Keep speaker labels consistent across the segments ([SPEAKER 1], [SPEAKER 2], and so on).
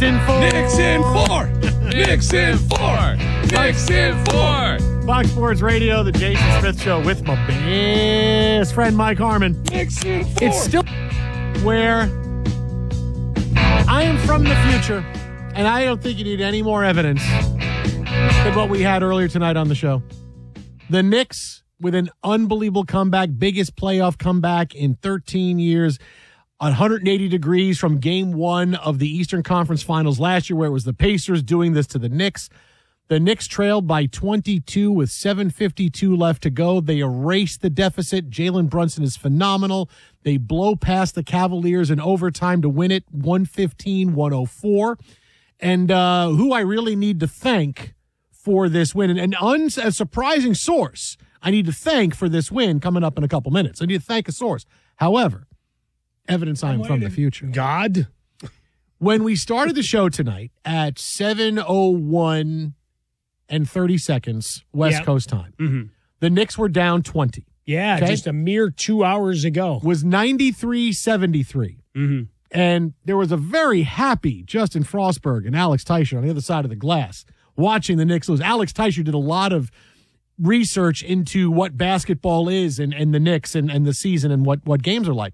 [SPEAKER 1] in 4.
[SPEAKER 2] Knicks in 4. Knicks in 4. Knicks in 4.
[SPEAKER 1] Fox Sports Radio, the Jason Smith Show with my best friend Mike Harmon.
[SPEAKER 2] Knicks in 4.
[SPEAKER 1] It's still where I am from the future, and I don't think you need any more evidence than what we had earlier tonight on the show. The Knicks with an unbelievable comeback, biggest playoff comeback in 13 years, 180 degrees from game 1 of the Eastern Conference Finals last year, where it was the Pacers doing this to the Knicks. The Knicks trailed by 22 with 7:52 left to go. They erased the deficit. Jalen Brunson is phenomenal. They blow past the Cavaliers in overtime to win it, 115-104. And who I really need to thank for this win, and a surprising source I need to thank for this win coming up in a couple minutes. I need to thank a source. However, evidence I am from the future.
[SPEAKER 3] God.
[SPEAKER 1] When we started the show tonight at 7:01 and 30 seconds West Coast time, the Knicks were down 20.
[SPEAKER 3] Yeah, just a mere 2 hours ago.
[SPEAKER 1] Was 93-73. And there was a very happy Justin Frostberg and Alex Teicher on the other side of the glass watching the Knicks lose. Alex Teicher did a lot of research into what basketball is and the Knicks and the season and what games are like.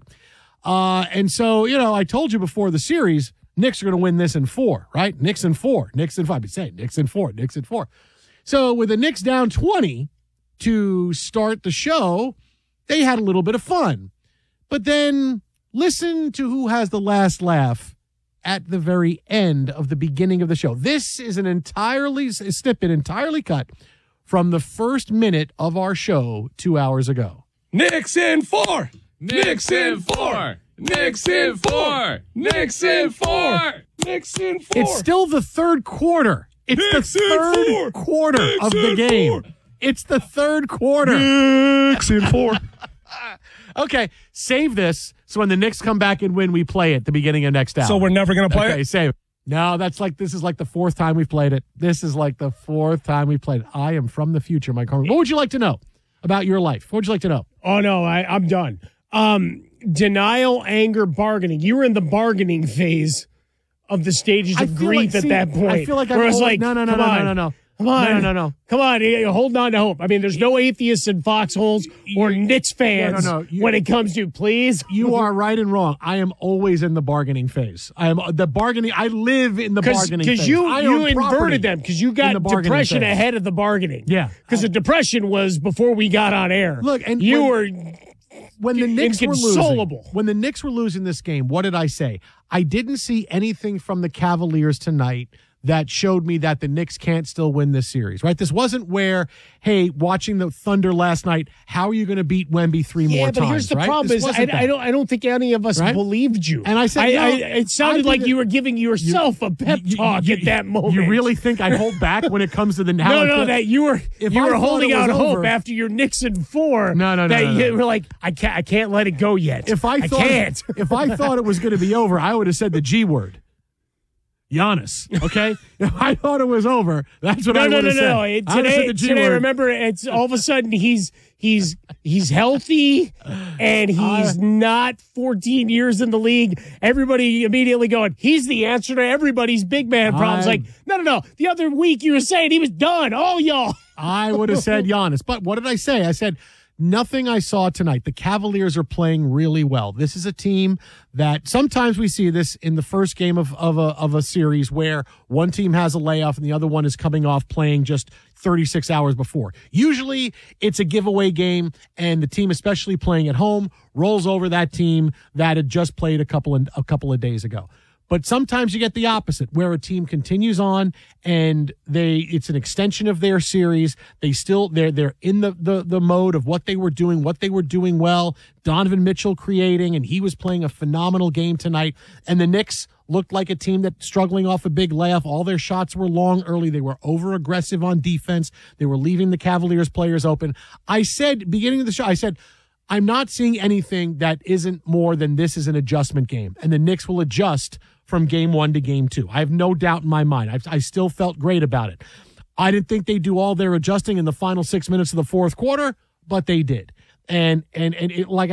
[SPEAKER 1] And so, I told you before the series, Knicks are going to win this in 4, right? Knicks in 4, Knicks in 5. I'd say Knicks in 4, Knicks in 4. So with the Knicks down 20 to start the show, they had a little bit of fun. But then listen to who has the last laugh at the very end of the beginning of the show. This is a snippet entirely cut from the first minute of our show 2 hours ago.
[SPEAKER 2] Knicks in 4. Knicks in 4. Knicks in 4. Knicks in 4. Knicks in 4.
[SPEAKER 1] It's still the third quarter. It's
[SPEAKER 2] Knicks
[SPEAKER 1] the third quarter
[SPEAKER 2] Knicks
[SPEAKER 1] of the game.
[SPEAKER 2] 4.
[SPEAKER 1] It's the third quarter.
[SPEAKER 2] Knicks in 4.
[SPEAKER 1] Okay, save this so when the Knicks come back and win, we play it at the beginning of next hour.
[SPEAKER 2] So we're never going to play
[SPEAKER 1] Okay, save it. No, this is like the fourth time we've played it. This is like the fourth time we played it. I am from the future, Mike Harmon. What would you like to know about your life? What would you like to know?
[SPEAKER 3] Oh, no, I'm done. Denial, anger, bargaining. You were in the bargaining phase of the stages of grief at that point.
[SPEAKER 1] I feel like
[SPEAKER 3] I'm like,
[SPEAKER 1] no.
[SPEAKER 3] Come on.
[SPEAKER 1] No.
[SPEAKER 3] Come on. Hold on to hope. I mean, there's no atheists in foxholes or Knicks fans when it comes to, please.
[SPEAKER 1] You are right and wrong. I am always in the bargaining phase. I am the bargaining. I live in the bargaining phase.
[SPEAKER 3] Because you inverted them because you got depression ahead of the bargaining.
[SPEAKER 1] Yeah.
[SPEAKER 3] Because the depression was before we got on air.
[SPEAKER 1] Look, and when the Knicks were losing, when the Knicks were losing this game, what did I say? I didn't see anything from the Cavaliers tonight that showed me that the Knicks can't still win this series, right? This wasn't where, hey, watching the Thunder last night, how are you going to beat Wemby 3 more times?
[SPEAKER 3] Yeah, but here's the problem: I don't think any of us believed you.
[SPEAKER 1] And I said,
[SPEAKER 3] it sounded like you were giving yourself a pep talk at that moment.
[SPEAKER 1] You really think I hold back when it comes to the
[SPEAKER 3] that you were holding out hope after your Knicks in 4.
[SPEAKER 1] No.
[SPEAKER 3] You were like, I can't let it go yet.
[SPEAKER 1] If I thought it was going to be over, I would have said the G word. Giannis, okay? If I thought it was over, that's what I would have said.
[SPEAKER 3] No. Today, remember, it's all of a sudden he's healthy and he's not 14 years in the league. Everybody immediately going, he's the answer to everybody's big man problems. Like, no. The other week you were saying he was done. Oh, y'all.
[SPEAKER 1] I would have said Giannis. But what did I say? I said, nothing I saw tonight. The Cavaliers are playing really well. This is a team that sometimes we see this in the first game of a series where one team has a layoff and the other one is coming off playing just 36 hours before. Usually it's a giveaway game and the team, especially playing at home, rolls over that team that had just played a couple of days ago. But sometimes you get the opposite, where a team continues on and it's an extension of their series. They're in the mode of what they were doing well. Donovan Mitchell creating, and he was playing a phenomenal game tonight. And the Knicks looked like a team that's struggling off a big layoff. All their shots were long early. They were over-aggressive on defense. They were leaving the Cavaliers players open. I said, beginning of the show, I'm not seeing anything that isn't more than this is an adjustment game, and the Knicks will adjust from game 1 to game 2. I have no doubt in my mind. I still felt great about it. I didn't think they'd do all their adjusting in the final 6 minutes of the fourth quarter, but they did. And it, like